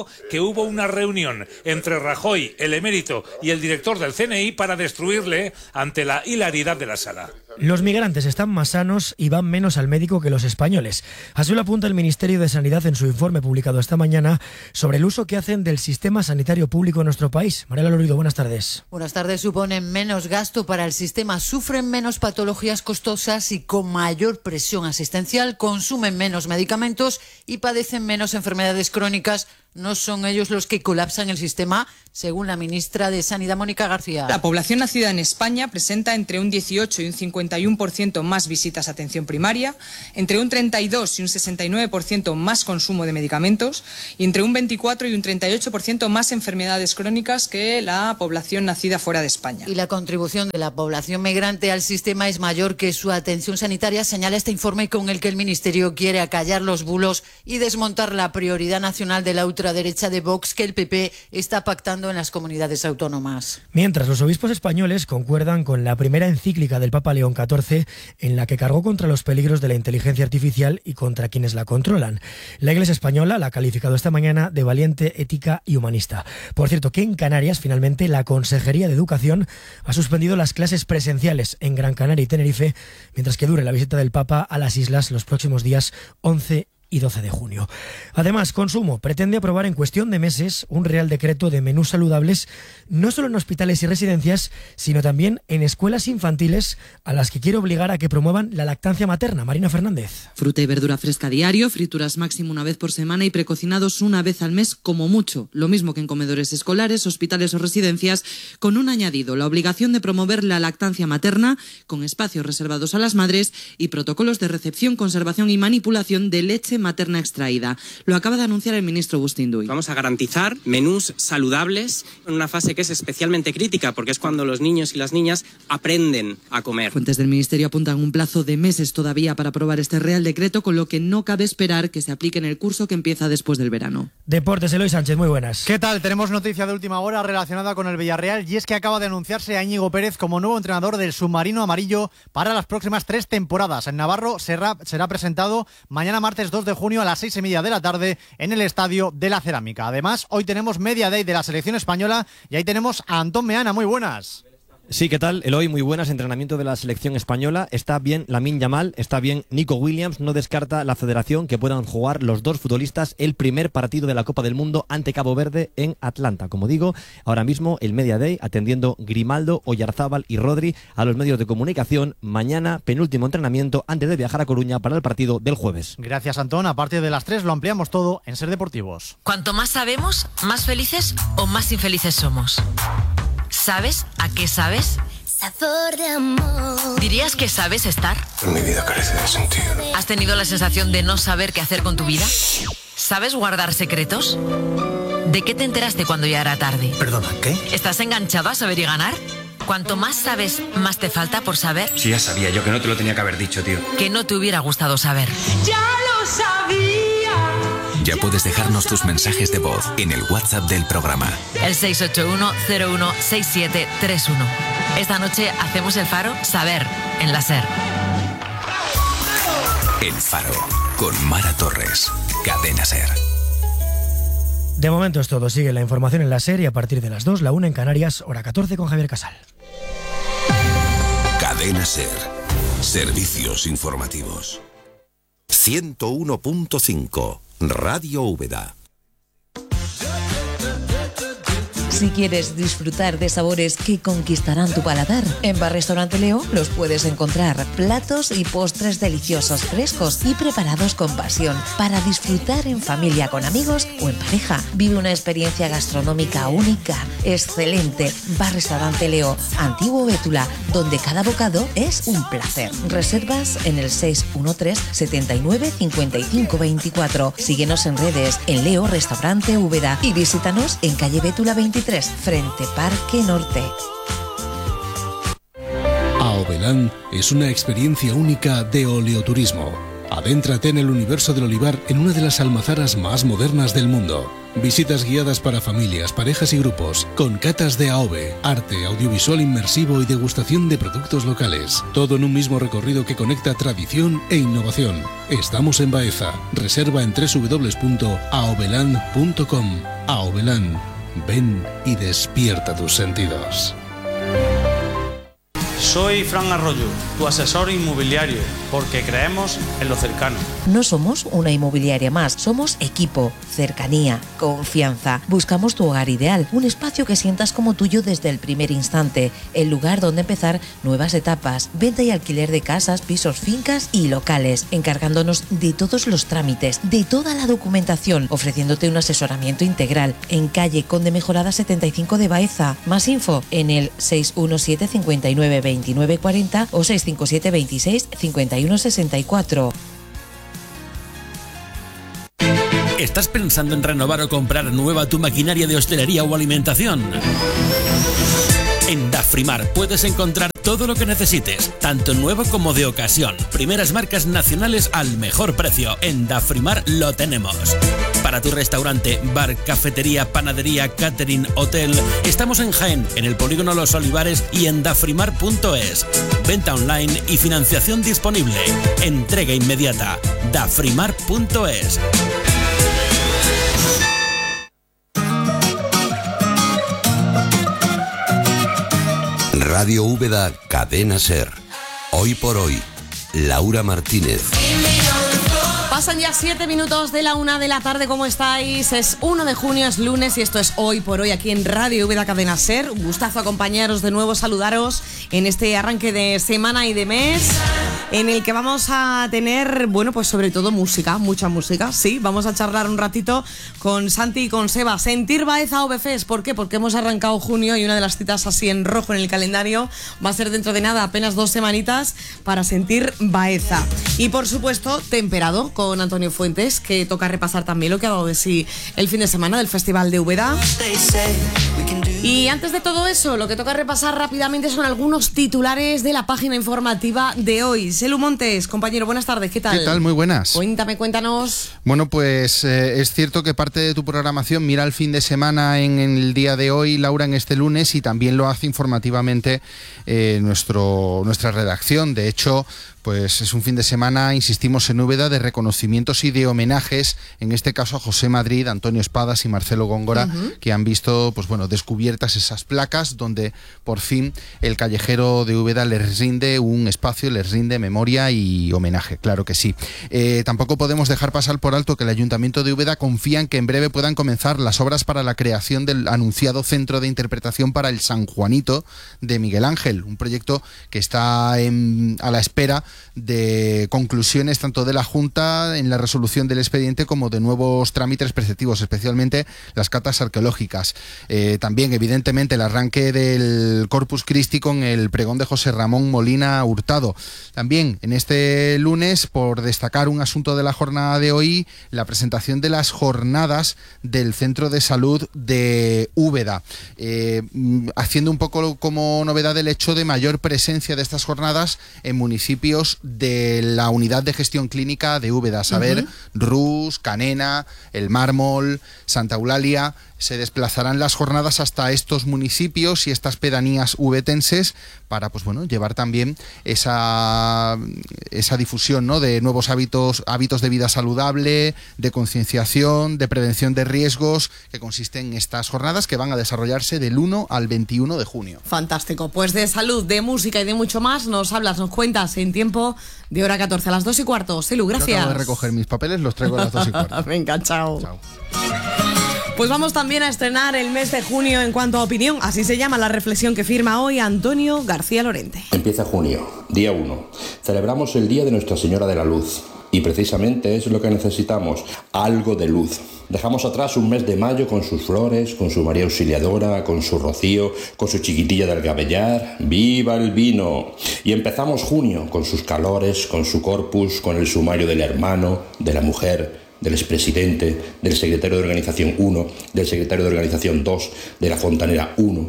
S7: asegurado que hubo una reunión entre Rajoy, el emérito y el director del C N I para destruirle ante la hilaridad de la sala.
S6: Los migrantes están más sanos y van menos al médico que los españoles. Así lo apunta el Ministerio de Sanidad en su informe publicado esta mañana sobre el uso que hacen del sistema sanitario público en nuestro país. Mariela Lorido, buenas tardes.
S9: Buenas tardes. Suponen menos gasto para el sistema, sufren menos patologías costosas y con mayor presión asistencial, consumen menos medicamentos y padecen menos enfermedades crónicas. No son ellos los que colapsan el sistema, según la ministra de Sanidad, Mónica García.
S10: La población nacida en España presenta entre un dieciocho y un cincuenta y uno por ciento más visitas a atención primaria, entre un treinta y dos y un sesenta y nueve por ciento más consumo de medicamentos y entre un veinticuatro y un treinta y ocho por ciento más enfermedades crónicas que la población nacida fuera de España.
S9: Y la contribución de la población migrante al sistema es mayor que su atención sanitaria, señala este informe con el que el Ministerio quiere acallar los bulos y desmontar la prioridad nacional de la ultraderecha de Vox que el P P está pactando en las comunidades autónomas.
S6: Mientras los obispos españoles concuerdan con la primera encíclica del Papa León catorce en la que cargó contra los peligros de la inteligencia artificial y contra quienes la controlan. La Iglesia española la ha calificado esta mañana de valiente, ética y humanista. Por cierto, que en Canarias finalmente la Consejería de Educación ha suspendido las clases presenciales en Gran Canaria y Tenerife mientras que dure la visita del Papa a las islas los próximos días once y doce de junio. Además, Consumo pretende aprobar en cuestión de meses un real decreto de menús saludables no solo en hospitales y residencias, sino también en escuelas infantiles a las que quiere obligar a que promuevan la lactancia materna. Marina Fernández.
S11: Fruta y verdura fresca diario, frituras máximo una vez por semana y precocinados una vez al mes como mucho. Lo mismo que en comedores escolares, hospitales o residencias, con un añadido, la obligación de promover la lactancia materna con espacios reservados a las madres y protocolos de recepción, conservación y manipulación de leche materna extraída. Lo acaba de anunciar el ministro Agustín Duy.
S12: Vamos a garantizar menús saludables en una fase que es especialmente crítica porque es cuando los niños y las niñas aprenden a comer.
S11: Fuentes del ministerio apuntan un plazo de meses todavía para aprobar este real decreto, con lo que no cabe esperar que se aplique en el curso que empieza después del verano.
S6: Deportes, Eloy Sánchez, muy buenas.
S13: ¿Qué tal? Tenemos noticia de última hora relacionada con el Villarreal y es que acaba de anunciarse a Íñigo Pérez como nuevo entrenador del submarino amarillo para las próximas tres temporadas. En Navarro será, será presentado mañana martes dos de junio a las seis y media de la tarde en el Estadio de la Cerámica. Además, hoy tenemos Media Day de la selección española y ahí tenemos a Antón Meana. Muy buenas.
S14: Sí, ¿qué tal? Eloy, muy buenas. Entrenamiento de la selección española. Está bien Lamine Yamal, está bien Nico Williams. No descarta la federación que puedan jugar los dos futbolistas el primer partido de la Copa del Mundo ante Cabo Verde en Atlanta. Como digo, ahora mismo el Media Day atendiendo Grimaldo, Oyarzábal y Rodri a los medios de comunicación. Mañana, penúltimo entrenamiento antes de viajar a Coruña para el partido del jueves.
S13: Gracias, Antón. A partir de las tres lo ampliamos todo en Ser Deportivos.
S15: Cuanto más sabemos, más felices o más infelices somos. ¿Sabes a qué sabes? Sabor de amor. ¿Dirías que sabes estar?
S16: Mi vida carece de sentido.
S15: ¿Has tenido la sensación de no saber qué hacer con tu vida? ¿Sabes guardar secretos? ¿De qué te enteraste cuando ya era tarde?
S16: ¿Perdona, qué?
S15: ¿Estás enganchado a saber y ganar? Cuanto más sabes, más te falta por saber.
S16: Sí, ya sabía yo que no te lo tenía que haber dicho, tío.
S15: Que no te hubiera gustado saber.
S17: ¡Ya lo sabía!
S18: Ya puedes dejarnos tus mensajes de voz en el WhatsApp del programa.
S15: El seis ocho uno cero uno seis siete tres uno. Esta noche hacemos el Faro Saber en la SER.
S18: El Faro con Mara Torres. Cadena SER.
S6: De momento es todo. Sigue la información en la SER y a partir de las dos, la una en Canarias, hora catorce con Javier Casal.
S18: Cadena SER. Servicios informativos. ciento uno punto cinco. Radio Úbeda.
S19: Si quieres disfrutar de sabores que conquistarán tu paladar, en Bar Restaurante Leo los puedes encontrar. Platos y postres deliciosos, frescos y preparados con pasión para disfrutar en familia, con amigos o en pareja. Vive una experiencia gastronómica única, excelente. Bar Restaurante Leo, Antiguo Bétula, donde cada bocado es un placer. Reservas en el seis uno tres, setenta y nueve, cincuenta y cinco veinticuatro. Síguenos en redes en Leo Restaurante Úbeda y visítanos en calle Bétula veintitrés, frente Parque Norte.
S20: Aovelán es una experiencia única de oleoturismo. Adéntrate en el universo del olivar en una de las almazaras más modernas del mundo. Visitas guiadas para familias, parejas y grupos, con catas de A O V, arte, audiovisual inmersivo y degustación de productos locales. Todo en un mismo recorrido que conecta tradición e innovación. Estamos en Baeza. Reserva en doble u doble u doble u punto aoveland punto com. Aoveland. Ven y despierta tus sentidos.
S21: Soy Fran Arroyo, tu asesor inmobiliario, porque creemos en lo cercano.
S19: No somos una inmobiliaria más, somos equipo, cercanía, confianza. Buscamos tu hogar ideal, un espacio que sientas como tuyo desde el primer instante, el lugar donde empezar nuevas etapas, venta y alquiler de casas, pisos, fincas y locales, encargándonos de todos los trámites, de toda la documentación, ofreciéndote un asesoramiento integral en calle Conde Mejorada setenta y cinco de Baeza. Más info en el seis uno siete, cinco nueve, veintinueve cuarenta o seis cinco siete, veintiséis, cincuenta y uno sesenta y cuatro.
S22: ¿Estás pensando en renovar o comprar nueva tu maquinaria de hostelería o alimentación? En Dafrimar puedes encontrar todo lo que necesites, tanto nuevo como de ocasión. Primeras marcas nacionales al mejor precio. En Dafrimar lo tenemos. Para tu restaurante, bar, cafetería, panadería, catering, hotel, estamos en Jaén, en el polígono Los Olivares y en dafrimar punto es. Venta online y financiación disponible. Entrega inmediata. dafrimar punto es.
S23: Radio Úbeda, Cadena Ser. Hoy por hoy, Laura Martínez.
S3: Pasan ya siete minutos de la una de la tarde, ¿cómo estáis? Es uno de junio, es lunes y esto es Hoy por Hoy aquí en Radio Úbeda Cadena Ser. Un gustazo acompañaros de nuevo, saludaros en este arranque de semana y de mes en el que vamos a tener, bueno, pues sobre todo música, mucha música, sí. Vamos a charlar un ratito con Santi y con Seba. Sentir Baeza O V Fest, ¿por qué? Porque hemos arrancado junio y una de las citas así en rojo en el calendario va a ser dentro de nada, apenas dos semanitas para Sentir Baeza. Y por supuesto, Temperado con Antonio Fuentes, que toca repasar también lo que ha dado de sí el fin de semana del Festival de Úbeda. Y antes de todo eso, lo que toca repasar rápidamente son algunos titulares de la página informativa de hoy. Selu Montes, compañero, buenas tardes, ¿qué tal?
S24: ¿Qué tal? Muy buenas.
S3: Cuéntame, cuéntanos.
S24: Bueno, pues eh, es cierto que parte de tu programación mira el fin de semana en, en el día de hoy, Laura, en este lunes, y también lo hace informativamente eh, nuestro, nuestra redacción. De hecho, pues es un fin de semana, insistimos, en Úbeda, de reconocimientos y de homenajes, en este caso a José Madrid, Antonio Espadas y Marcelo Góngora, uh-huh. que han visto, pues bueno, descubiertas esas placas donde por fin el callejero de Úbeda les rinde un espacio, les rinde memoria y homenaje, claro que sí. Eh, tampoco podemos dejar pasar por alto que el Ayuntamiento de Úbeda confía en que en breve puedan comenzar las obras para la creación del anunciado Centro de Interpretación para el San Juanito de Miguel Ángel, un proyecto que está en, a la espera de conclusiones tanto de la Junta en la resolución del expediente como de nuevos trámites preceptivos, especialmente las catas arqueológicas. Eh, también, evidentemente, el arranque del Corpus Christi con el pregón de José Ramón Molina Hurtado. También, en este lunes, por destacar un asunto de la jornada de hoy, la presentación de las jornadas del Centro de Salud de Úbeda, eh, haciendo un poco como novedad el hecho de mayor presencia de estas jornadas en municipios de la unidad de gestión clínica de Úbeda, a saber, uh-huh. Rus, Canena, El Mármol, Santa Eulalia. Se desplazarán las jornadas hasta estos municipios y estas pedanías ubetenses para, pues bueno, llevar también esa, esa difusión, ¿no?, de nuevos hábitos, hábitos de vida saludable, de concienciación, de prevención de riesgos, que consisten en estas jornadas que van a desarrollarse del uno al veintiuno de junio.
S3: Fantástico. Pues de salud, de música y de mucho más nos hablas, nos cuentas en tiempo de hora catorce a las dos y cuarto. Selu, gracias.
S24: Yo acabo de recoger mis papeles, los traigo a las dos y cuarto.
S3: Venga, chao. Chao. Pues vamos también a estrenar el mes de junio en cuanto a opinión. Así se llama la reflexión que firma hoy Antonio García Lorente.
S25: Empieza junio, día uno. Celebramos el Día de Nuestra Señora de la Luz. Y precisamente es lo que necesitamos, algo de luz. Dejamos atrás un mes de mayo con sus flores, con su María Auxiliadora, con su Rocío, con su Chiquitilla del Gabellar. ¡Viva el vino! Y empezamos junio con sus calores, con su corpus, con el sumario del hermano, de la mujer, del expresidente, del secretario de Organización uno, del secretario de Organización dos, de la Fontanera uno.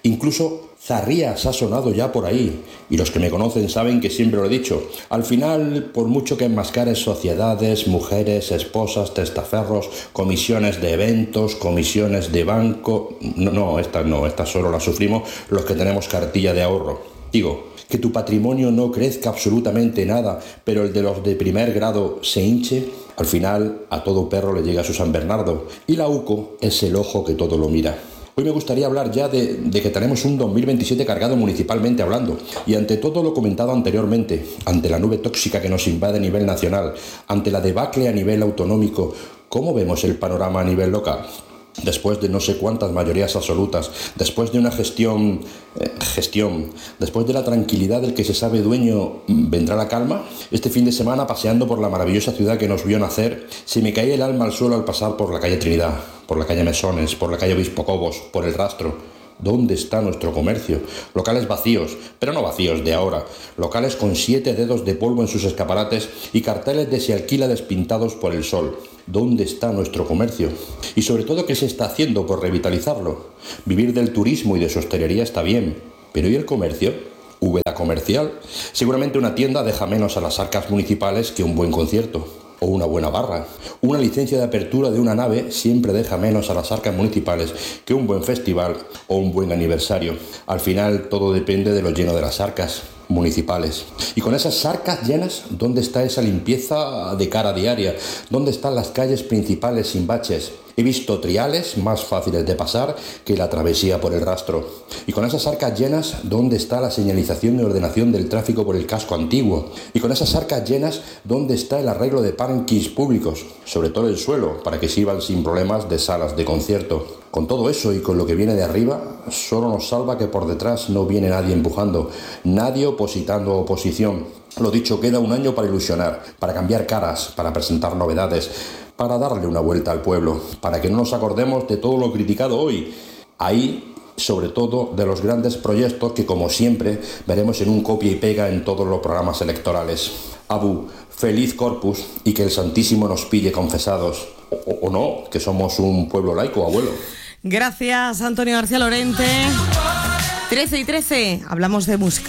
S25: Incluso Zarrías ha sonado ya por ahí, y los que me conocen saben que siempre lo he dicho. Al final, por mucho que enmascares sociedades, mujeres, esposas, testaferros, comisiones de eventos, comisiones de banco... No, no, estas no, estas solo las sufrimos los que tenemos cartilla de ahorro. Digo, que tu patrimonio no crezca absolutamente nada, pero el de los de primer grado se hinche. Al final, a todo perro le llega su San Bernardo, y la U C O es el ojo que todo lo mira. Hoy me gustaría hablar ya de, de que tenemos un dos mil veintisiete cargado municipalmente hablando, y ante todo lo comentado anteriormente, ante la nube tóxica que nos invade a nivel nacional, ante la debacle a nivel autonómico, ¿cómo vemos el panorama a nivel local? Después de no sé cuántas mayorías absolutas, después de una gestión, eh, gestión, después de la tranquilidad del que se sabe dueño, ¿vendrá la calma? Este fin de semana, paseando por la maravillosa ciudad que nos vio nacer, se me caía el alma al suelo al pasar por la calle Trinidad, por la calle Mesones, por la calle Obispo Cobos, por el Rastro. ¿Dónde está nuestro comercio? Locales vacíos, pero no vacíos de ahora. Locales con siete dedos de polvo en sus escaparates y carteles de se alquila despintados por el sol. ¿Dónde está nuestro comercio? Y sobre todo, ¿qué se está haciendo por revitalizarlo? Vivir del turismo y de su hostelería está bien, pero ¿y el comercio? ¿Úbeda comercial? Seguramente una tienda deja menos a las arcas municipales que un buen concierto. O una buena barra. Una licencia de apertura de una nave siempre deja menos a las arcas municipales que un buen festival o un buen aniversario. Al final todo depende de lo lleno de las arcas municipales. Y con esas arcas llenas, ¿dónde está esa limpieza de cara diaria? ¿Dónde están las calles principales sin baches? He visto triales más fáciles de pasar que la travesía por el Rastro. Y con esas arcas llenas, ¿dónde está la señalización de ordenación del tráfico por el casco antiguo? Y con esas arcas llenas, ¿dónde está el arreglo de parkings públicos? Sobre todo el suelo, para que sirvan sin problemas de salas de concierto. Con todo eso y con lo que viene de arriba, solo nos salva que por detrás no viene nadie empujando, nadie opositando oposición. Lo dicho, queda un año para ilusionar, para cambiar caras, para presentar novedades, para darle una vuelta al pueblo, para que no nos acordemos de todo lo criticado hoy. Ahí, sobre todo, de los grandes proyectos que, como siempre, veremos en un copia y pega en todos los programas electorales. Abu, feliz Corpus y que el Santísimo nos pille confesados. O, o no, que somos un pueblo laico, abuelo.
S3: Gracias, Antonio García Lorente. trece y trece, hablamos de música.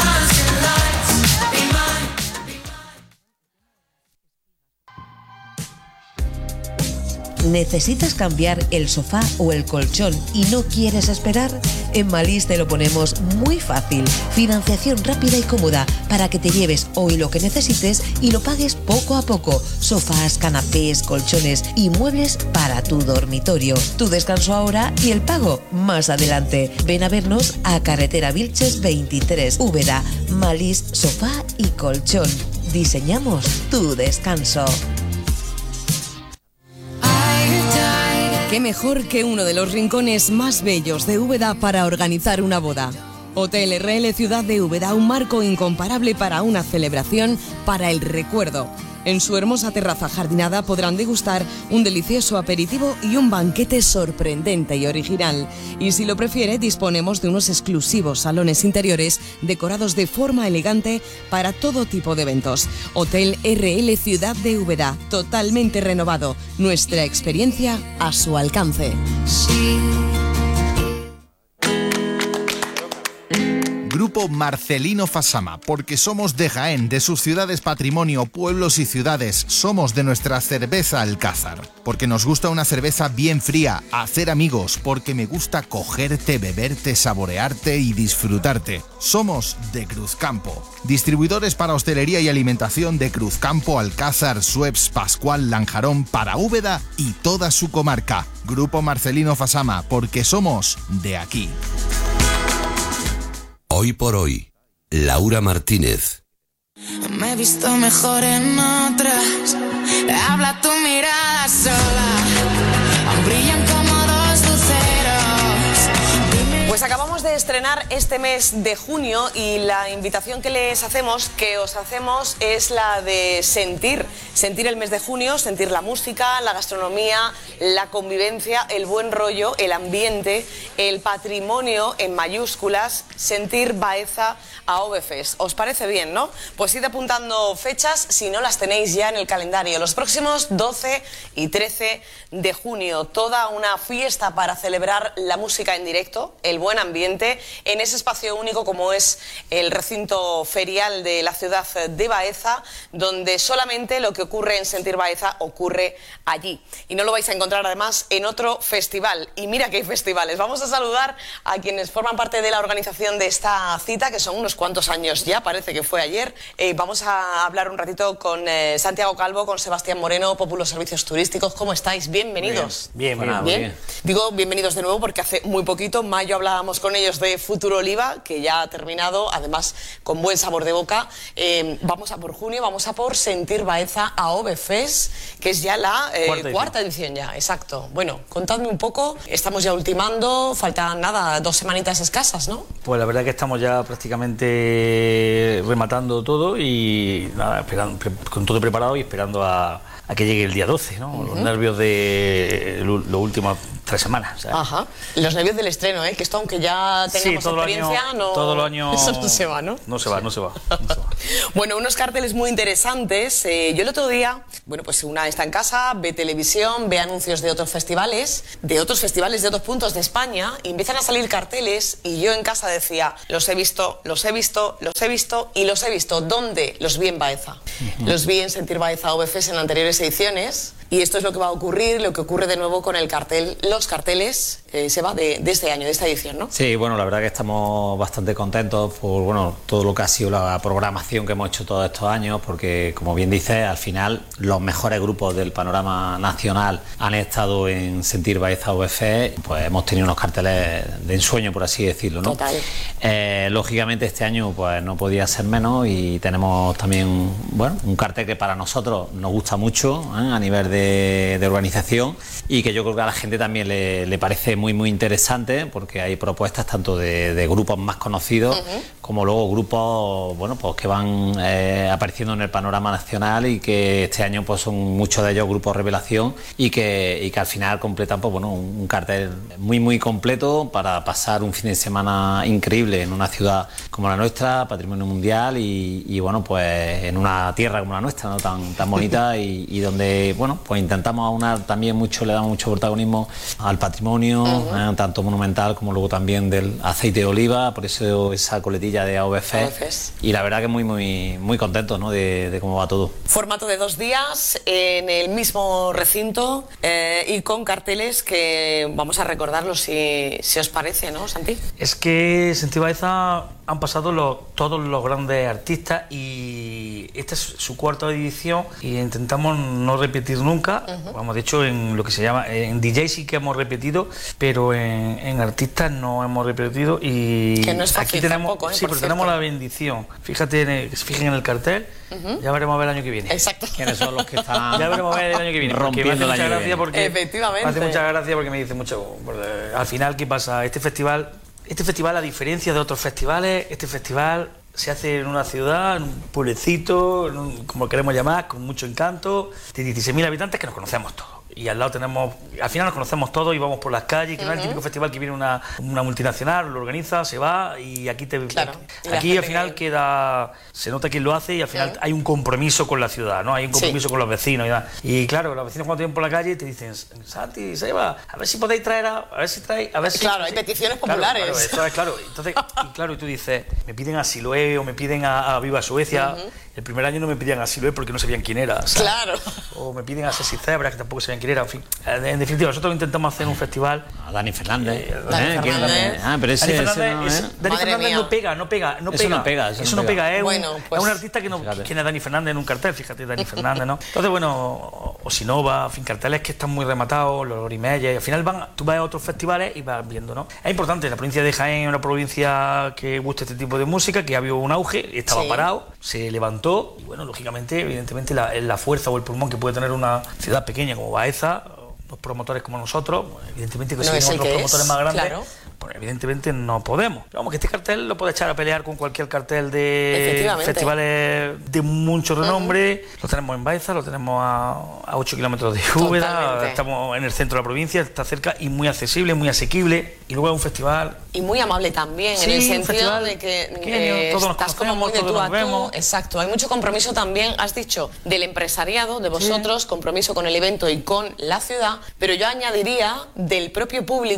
S19: ¿Necesitas cambiar el sofá o el colchón y no quieres esperar? En Malís te lo ponemos muy fácil. Financiación rápida y cómoda para que te lleves hoy lo que necesites y lo pagues poco a poco. Sofás, canapés, colchones y muebles para tu dormitorio. Tu descanso ahora y el pago más adelante. Ven a vernos a Carretera Vilches veintitrés, Úbeda. Malís Sofá y Colchón. Diseñamos tu descanso.
S3: ¿Qué mejor que uno de los rincones más bellos de Úbeda para organizar una boda? Hotel R L Ciudad de Úbeda, un marco incomparable para una celebración para el recuerdo. En su hermosa terraza jardinada podrán degustar un delicioso aperitivo y un banquete sorprendente y original. Y si lo prefiere, disponemos de unos exclusivos salones interiores decorados de forma elegante para todo tipo de eventos. Hotel R L Ciudad de Úbeda, totalmente renovado. Nuestra experiencia a su alcance.
S1: Grupo Marcelino Fasama, porque somos de Jaén, de sus ciudades patrimonio, pueblos y ciudades, somos de nuestra cerveza Alcázar, porque nos gusta una cerveza bien fría, hacer amigos, porque me gusta cogerte, beberte, saborearte y disfrutarte. Somos de Cruzcampo, distribuidores para hostelería y alimentación de Cruzcampo, Alcázar, Sueps, Pascual, Lanjarón, para Úbeda y toda su comarca. Grupo Marcelino Fasama, porque somos de aquí.
S23: Hoy por hoy, Laura Martínez.
S2: Me he visto mejor en otras. Habla tu mirada sola. Aún brillan como dos luceros.
S3: Pues acabamos de estrenar este mes de junio y la invitación que les hacemos, que os hacemos, es la de sentir. Sentir el mes de junio, sentir la música, la gastronomía, la convivencia, el buen rollo, el ambiente, el patrimonio en mayúsculas, sentir Baeza a Ovefest. ¿Os parece bien, no? Pues id apuntando fechas si no las tenéis ya en el calendario. Los próximos doce y trece de junio, toda una fiesta para celebrar la música en directo, el buen ambiente en ese espacio único como es el recinto ferial de la ciudad de Baeza, donde solamente lo que ocurre en Sentir Baeza ocurre allí. Y no lo vais a encontrar además en otro festival. Y mira que hay festivales. Vamos a saludar a quienes forman parte de la organización de esta cita, que son unos cuantos años ya, parece que fue ayer. Eh, vamos a hablar un ratito con eh, Santiago Calvo, con Sebastián Moreno, Populo Servicios Turísticos. ¿Cómo estáis? Bienvenidos.
S4: Bien, bien, bien,
S3: bien.
S4: bien.
S3: Digo bienvenidos de nuevo porque hace muy poquito, en mayo, hablábamos con ellos de Futuro Oliva, que ya ha terminado, además con buen sabor de boca. Eh, vamos a por junio, vamos a por Sentir Baeza A O B Fest, que es ya la eh, cuarta, edición. cuarta edición ya, exacto. Bueno, contadme un poco, estamos ya ultimando, faltan nada, dos semanitas escasas, ¿no?
S4: Pues la verdad que estamos ya prácticamente rematando todo y nada, esperando, con todo preparado y esperando a, a que llegue el día doce, ¿no? Uh-huh. Los nervios de los últimos tres semanas. O sea.
S3: Ajá. Los nervios del estreno, ¿eh? Que esto, aunque ya tengamos
S4: sí, todo
S3: experiencia,
S4: año,
S3: no...
S4: todo el año...
S3: Eso no se va, ¿no?
S4: No se va, sí. no, se va no se va.
S3: Bueno, unos carteles muy interesantes. Eh, yo el otro día, bueno, pues una está en casa, ve televisión, ve anuncios de otros festivales, de otros festivales de otros puntos de España, y empiezan a salir carteles, y yo en casa decía, los he visto, los he visto, los he visto, y los he visto. ¿Dónde? Los vi en Baeza. Uh-huh. Los vi en Sentir Baeza O B Fest en anteriores ediciones. Y esto es lo que va a ocurrir, lo que ocurre de nuevo con el cartel, los carteles, eh, Seba, de, de este año, de esta edición, ¿no?
S5: Sí, bueno, la verdad que estamos bastante contentos por bueno todo lo que ha sido la programación que hemos hecho todos estos años, porque, como bien dices, al final los mejores grupos del panorama nacional han estado en Sentir Baeza O B Fest, pues hemos tenido unos carteles de ensueño, por así decirlo, ¿no?
S3: Total.
S5: Eh, lógicamente este año pues no podía ser menos y tenemos también, bueno, un cartel que para nosotros nos gusta mucho, ¿eh? A nivel de De, de organización, y que yo creo que a la gente también le, le parece muy muy interesante, porque hay propuestas tanto de, de grupos más conocidos uh-huh. como luego grupos bueno pues que van eh, apareciendo en el panorama nacional, y que este año pues son muchos de ellos grupos revelación, y que, y que al final completan pues bueno un, un cartel muy muy completo para pasar un fin de semana increíble en una ciudad como la nuestra, patrimonio mundial, y, y bueno pues en una tierra como la nuestra, ¿no? tan, tan bonita, y, y donde bueno pues intentamos aunar también mucho, le damos mucho protagonismo al patrimonio, uh-huh. eh, tanto monumental como luego también del aceite de oliva, por eso esa coletilla de A O B Fest, y la verdad que muy muy muy contento, ¿no? de, de cómo va todo.
S3: Formato de dos días en el mismo recinto eh, y con carteles que vamos a recordarlos si, si os parece, ¿no, Santi?
S4: Es que Sentir Baeza han pasado los, todos los grandes artistas, y esta es su cuarta edición y intentamos no repetir nunca. Uh-huh. Vamos, de hecho, en lo que se llama en D J sí que hemos repetido, pero en, en artistas no hemos repetido, y
S3: que no es fácil
S4: aquí tenemos
S3: tampoco, ¿eh?
S4: sí, pero tenemos la bendición. Fíjate, en el, fijen en el cartel. Uh-huh. Ya veremos a ver el año que viene.
S3: Exacto.
S5: ¿Quiénes son los que están
S4: ya veremos a ver el año que viene?
S5: Rompiendo
S4: me hace
S5: el
S4: mucha
S5: año
S4: gracia porque
S3: efectivamente.
S4: Me hace mucha gracia porque me dice mucho. Al final, ¿qué pasa? Este festival, este festival, a diferencia de otros festivales, este festival se hace en una ciudad, en un pueblecito, en un, como queremos llamar, con mucho encanto, de dieciséis mil habitantes que nos conocemos todos. Y al lado tenemos, al final nos conocemos todos y vamos por las calles, que uh-huh. no es el típico festival que viene una, una multinacional, lo organiza, se va, y aquí te
S3: claro.
S4: aquí, aquí al final que... queda, se nota quién lo hace, y al final uh-huh. hay un compromiso con la ciudad, ¿no? Hay un compromiso sí. con los vecinos y, y claro, los vecinos cuando te ven por la calle te dicen, Santi, Seba, a ver si podéis traer a, a ver si traéis, a ver si...
S3: Claro, hay peticiones populares.
S4: Claro, claro, es, claro. Entonces, y claro, y tú dices, me piden a Siloé o me piden a, a Viva Suecia. Uh-huh. El primer año no me pedían a Siloé porque no sabían quién era, ¿sabes?
S3: Claro.
S4: O me piden a Ceci Zebra, que tampoco sabían quién era, en fin. En definitiva, nosotros intentamos hacer un festival.
S5: A Dani Fernández.
S4: Eh, Dani
S5: ¿Eh?
S4: Fernández.
S5: Ah, pero ese,
S4: Dani Fernández,
S5: ese no,
S4: es,
S5: ¿eh?
S4: Dani Fernández no pega, no pega, no
S5: eso
S4: pega.
S5: No pega eso,
S4: eso
S5: no
S4: no
S5: pega,
S4: pega. Es,
S3: bueno,
S4: un,
S3: pues,
S4: es un artista que no. Fíjate. ¿Quién es Dani Fernández en un cartel? Fíjate, Dani Fernández, ¿no? Entonces, bueno, Osinova, en fin, carteles que están muy rematados, los Lorimelles, y al final van, tú vas a otros festivales y vas viendo, ¿no? Es importante, la provincia de Jaén es una provincia que gusta este tipo de música, que ha habido un auge, estaba sí. parado, se levantó, y bueno, lógicamente, evidentemente, la, la fuerza o el pulmón que puede tener una ciudad pequeña como Baeza, los promotores como nosotros, evidentemente que no si tenemos otros promotores es, más grandes, claro. pues evidentemente no podemos. Pero vamos, que este cartel lo puede echar a pelear con cualquier cartel de festivales de mucho renombre. Uh-huh. Lo tenemos en Baeza, lo tenemos a, a ocho kilómetros de Úbeda, estamos en el centro de la provincia, está cerca y muy accesible, muy asequible. Y luego es un festival...
S3: Y muy amable también, sí, en el sentido de que eh,
S4: todos
S3: estás como muy de tú a tú. Exacto, hay mucho compromiso también, has dicho, del empresariado, de vosotros, sí. compromiso con el evento y con la ciudad, pero yo añadiría del propio público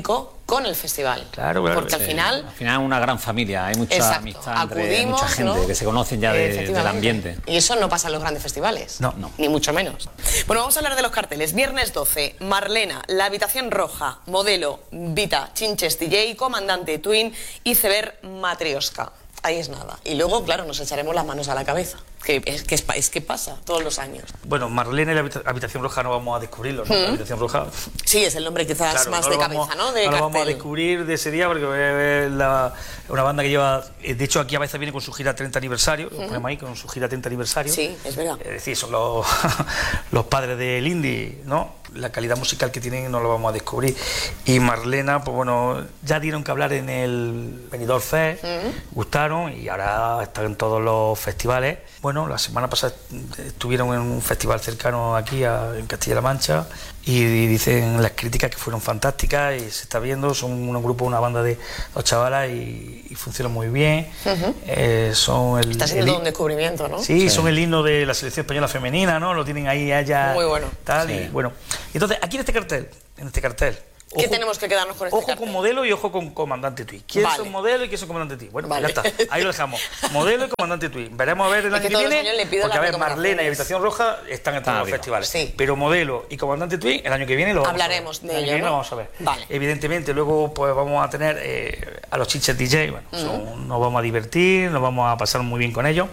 S3: con el festival.
S4: Claro, claro.
S3: Porque al
S5: Sí,
S3: final...
S5: Al final es una gran familia, hay mucha
S3: Exacto,
S5: amistad entre
S3: acudimos,
S5: mucha gente,
S3: ¿no?
S5: que se conocen ya de- del
S3: Efectivamente.
S5: ambiente.
S3: Y eso no pasa en los grandes festivales.
S4: No, no.
S3: Ni mucho menos. Bueno, vamos a hablar de los carteles. Viernes doce, Marlena, La Habitación Roja, Modelo, Vita, Chinches D J, Comandante Twin, Iceberg, Matrioska. Ahí es nada. Y luego, claro, nos echaremos las manos a la cabeza. Que es que, es, es que pasa todos los años.
S4: Bueno, Marlene y la habita- Habitación Roja no vamos a descubrirlo, ¿no?
S3: Mm.
S4: La Habitación Roja...
S3: Sí, es el nombre quizás
S4: Claro,
S3: más
S4: no
S3: de
S4: lo
S3: cabeza,
S4: vamos-
S3: ¿no? De
S4: no lo vamos a
S3: cartel.
S4: descubrir de ese día porque es la- una banda que lleva... eh, De hecho, aquí a veces viene con su gira treinta aniversario, lo
S3: Ujú.
S4: ponemos ahí, con su gira treinta aniversario.
S3: Sí, es verdad.
S4: Es decir, son los, los padres del indie, ¿no? La calidad musical que tienen no lo vamos a descubrir. Y Marlena, pues bueno, ya dieron que hablar en el Benidorm Fest, gustaron y ahora están en todos los festivales. Bueno, la semana pasada estuvieron en un festival cercano aquí, a- en Castilla-La Mancha, y dicen las críticas que fueron fantásticas y se está viendo, son un grupo, una banda de dos chavalas y, y funcionan muy bien.
S3: Ujú.
S4: Eh, son el,
S3: Está siendo
S4: el-
S3: todo un descubrimiento, ¿no?
S4: Sí, son el himno de la selección española femenina, ¿no? Lo tienen ahí allá.
S3: Muy bueno.
S4: Tal,
S3: Sí.
S4: y bueno. Entonces, aquí en este cartel, en este cartel,
S3: ¿Qué tenemos que quedarnos con este
S4: ojo
S3: cartel?
S4: con Modelo y ojo con Comandante Twin. ¿Quién
S3: Vale.
S4: son Modelo y quién son Comandante Twin? Bueno,
S3: Vale.
S4: pues ya está. Ahí lo dejamos. Modelo y Comandante Twin. Veremos a ver el
S3: Es
S4: año
S3: que
S4: que,
S3: todos los
S4: viene.
S3: años le pido
S4: Porque a
S3: las
S4: ver, Marlena y Habitación Roja están en todos los
S5: arriba.
S4: festivales. Pero Modelo y Comandante Twin, el año que viene lo vamos
S3: Hablaremos
S4: a ver.
S3: de
S4: El año
S3: ello,
S4: que viene
S3: ¿no?
S4: lo vamos a ver.
S3: Vale.
S4: Evidentemente, luego pues vamos a tener eh, a los Chinches D J. Bueno,
S3: Ujú.
S4: son- nos vamos a divertir, nos vamos a pasar muy bien con ellos.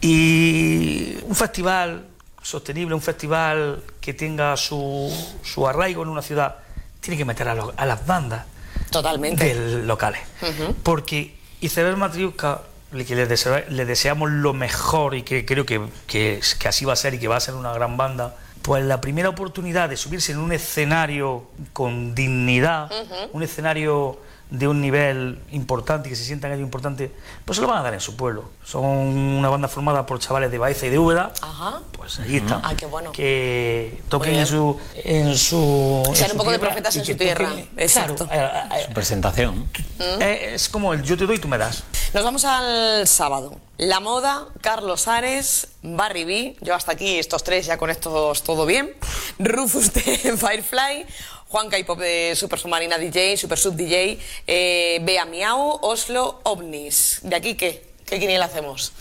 S4: Y un festival sostenible, un festival que tenga su, su arraigo en una ciudad, tiene que meter a, los- a las bandas
S3: Totalmente.
S4: del- locales.
S3: Ujú.
S4: Porque Iceberg Matriuska, que les, desea- les deseamos lo mejor y que creo que, que, que así va a ser y que va a ser una gran banda, pues la primera oportunidad de subirse en un escenario con dignidad,
S3: Ujú.
S4: un escenario de un nivel importante, que se sientan ellos importantes, pues se lo van a dar en su pueblo. Son una banda formada por chavales de Baeza y de Úbeda,
S3: Ajá.
S4: pues allí está.
S3: Ah, qué bueno.
S4: Que toquen
S3: Muy
S4: en
S3: bien.
S4: su, en su... en
S3: Sean
S4: su
S3: un poco de
S4: tierra
S3: profetas
S4: y
S3: en
S4: que
S3: su tierra.
S4: toquen-
S3: Exacto.
S4: Claro, eh, eh,
S5: Su presentación.
S4: eh, es como el yo te doy y tú me das.
S3: Nos vamos al sábado. La Moda, Carlos Ares, Barry B. Yo hasta aquí, estos tres, ya con estos todo bien. Rufus de Firefly, Juan K-Pop de Super Submarina D J, Super Sub D J, eh, Bea Miau, Oslo, OVNIs. ¿De aquí qué? ¿Qué quiniela hacemos?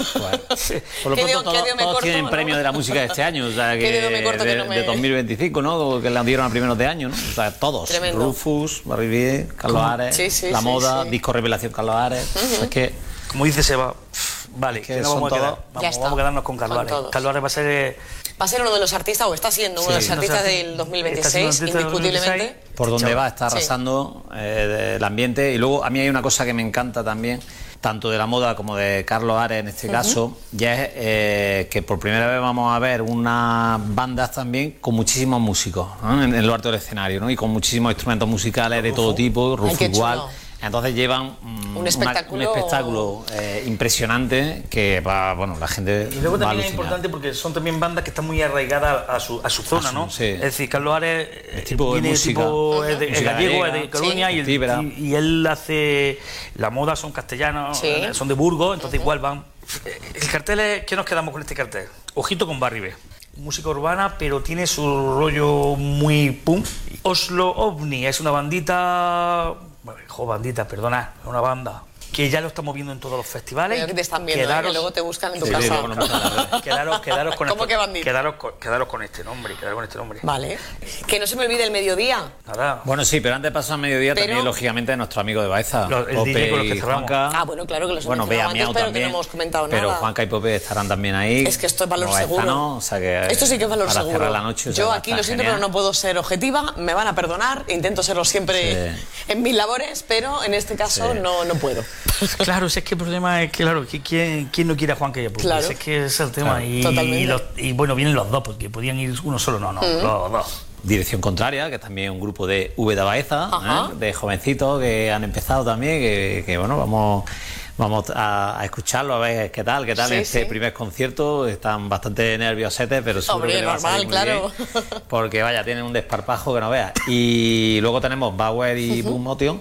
S5: Por lo
S3: ¿Qué
S5: pronto,
S3: dedo-
S5: todos,
S3: qué dedo me
S5: todos
S3: corto,
S5: tienen
S3: no?
S5: premio de la música de este año, o sea, que,
S3: ¿Qué dedo me corto que
S5: de,
S3: no me-
S5: de dos mil veinticinco, ¿no? Que le dieron a primeros de año, ¿no? O sea, todos.
S3: Tremendo.
S5: Rufus, Barry B, Carlos
S4: ¿Cómo?
S5: Ares,
S3: Sí, sí,
S5: La
S3: sí,
S5: Moda,
S3: sí.
S5: Disco Revelación Carlos Ares.
S3: Ujú.
S5: Es que,
S4: Como dice Seba, vale,
S5: que
S4: que no
S5: son
S4: vamos a quedar.
S5: todos-
S3: Ya
S4: Vamos,
S3: está.
S4: vamos a quedarnos con Carlos
S3: Con
S4: Ares.
S3: todos.
S4: Carlos Ares va a ser... eh,
S3: Va a ser uno de los artistas, o está siendo uno de los
S4: Sí, no
S3: artistas
S4: sé,
S3: del dos mil
S4: está siendo
S3: veintiséis,
S4: artista del dos mil
S3: indiscutiblemente.
S4: veintiséis.
S5: por donde
S4: Chao.
S5: va está
S3: Sí.
S5: arrasando eh, el ambiente. Y luego a mí hay una cosa que me encanta también, tanto de La Moda como de Carlos Ares en este
S3: Ujú.
S5: caso, ya es eh, que por primera vez vamos a ver unas bandas también con muchísimos músicos, ¿no? en, en lo alto del escenario, ¿no? Y con muchísimos instrumentos musicales de todo tipo, Rufo
S3: qué
S5: igual.
S3: chulo.
S5: Entonces llevan mm,
S3: Un
S5: una-
S3: espectáculo-
S5: un espectáculo eh, impresionante que va, bueno, la gente
S4: Y luego
S5: va a
S4: también es
S5: alucinar.
S4: importante porque son también bandas que están muy arraigadas a su, a su zona,
S5: A su-
S4: ¿no?
S5: sí.
S4: Es decir, Carlos Ares eh,
S5: tipo de
S4: viene
S5: música.
S4: tipo, es, de- es
S5: Música
S4: gallego,
S5: gallega.
S4: es de Coruña
S5: Sí.
S4: y, el-
S5: Tíbera.
S4: y, y él hace... La Moda son castellanos,
S3: Sí.
S4: eh, son de Burgos, entonces igual van... Eh, El cartel es... ¿Qué nos quedamos con este cartel? Ojito con Barry B. Música urbana, pero tiene su rollo muy pum. Oslo OVNI es una bandita... Bueno, jo, bandita, perdona, es una banda que ya lo estamos viendo en todos los festivales.
S3: Creo que te están viendo, ¿eh? Que luego te buscan en tu
S5: Sí,
S3: casa.
S5: luego nos metan en las redes.
S4: Quedaros, quedaros con
S3: ¿Cómo
S4: esto-
S3: que bandita?
S4: quedaros con, quedaros con este nombre, quedaros con este nombre.
S3: Vale. Que no se me olvide el mediodía.
S4: Nada.
S5: Bueno, sí, pero antes de pasar al mediodía
S3: Pero-
S5: también, lógicamente, nuestro amigo de Baeza,
S4: Los- el
S5: Pope
S4: D J con los que
S5: y
S4: cerramos.
S5: Juanca.
S3: Ah, bueno, claro que los he
S5: Bueno,
S3: mencionado
S5: Bea Miau
S3: antes, pero que
S5: también,
S3: no hemos comentado
S5: pero
S3: nada.
S5: Juanca y Pope estarán también ahí.
S3: Es que esto es valor
S5: Los
S3: seguro.
S5: baezanos, o sea que
S3: Esto sí que es valor
S5: para
S3: seguro.
S5: cerrar la noche, o sea,
S3: Yo
S5: va a
S3: aquí
S5: estar
S3: lo siento,
S5: genial.
S3: pero no puedo ser objetiva. Me van a perdonar. Intento serlo siempre
S5: Sí.
S3: en mis labores, pero en este caso
S5: Sí.
S3: no, no puedo.
S4: Claro, si es que el problema es que, claro, que ¿quién, quién no quiere a Juan que
S3: Claro.
S4: Es que ese es el tema.
S5: Claro.
S4: Y,
S3: Totalmente.
S4: los- y bueno, vienen los dos, porque podían ir uno solo, no, no,
S3: Mm.
S4: los dos.
S5: Dirección Contraria, que es también un grupo de Úbeda Baeza,
S3: Ajá.
S5: ¿eh? de jovencitos que han empezado también, que, que, bueno, vamos vamos a, a escucharlo, a ver qué tal, qué tal
S3: Sí,
S5: en este
S3: sí.
S5: primer concierto. Están bastante nerviosetes, pero seguro
S3: Hombre,
S5: que le va a salir
S3: normal,
S5: muy
S3: claro.
S5: bien, porque vaya, tienen un desparpajo que no veas. Y luego tenemos Bauer y Boom Motion,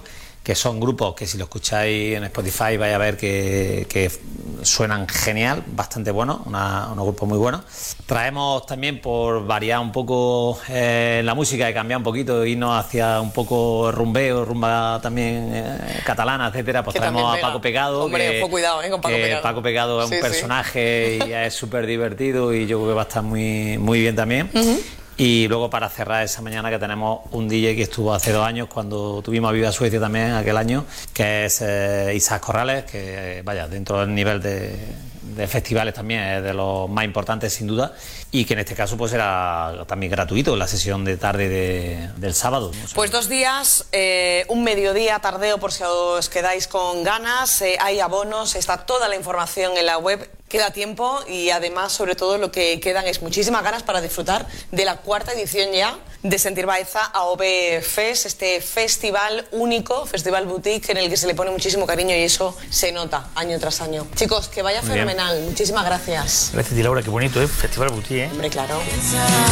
S5: que son grupos que si lo escucháis en Spotify vais a ver que, que suenan genial, bastante buenos, una, unos grupos muy buenos. Traemos también, por variar un poco eh, la música y cambiar un poquito, irnos hacia un poco rumbeo, rumba también eh, catalana, etcétera, pues que traemos a Paco Pegado.
S3: Hombre,
S5: que,
S3: ojo, cuidado, eh, con Paco Pegado.
S5: Paco Pegado es sí, un personaje sí. y es súper divertido y yo creo que va a estar muy, muy bien también. Uh-huh. Y luego para cerrar esa mañana que tenemos un D J que estuvo hace dos años cuando tuvimos a Viva Suecia también aquel año, que es eh, Isaac Corrales, que vaya, dentro del nivel de, de festivales también es de los más importantes sin duda, y que en este caso pues era también gratuito la sesión de tarde de, del sábado, ¿no? O sea,
S3: pues dos días, eh, un mediodía tardeo por si os quedáis con ganas, eh, hay abonos, está toda la información en la web. Queda tiempo y además, sobre todo, lo que quedan es muchísimas ganas para disfrutar de la cuarta edición ya de Sentir Baeza A O B Fest, este festival único, festival boutique en el que se le pone muchísimo cariño y eso se nota año tras año. Chicos, que vaya muy fenomenal. Bien. Muchísimas gracias.
S4: Gracias a ti, Laura, qué bonito, ¿eh? Festival boutique, ¿eh?
S3: Hombre, claro.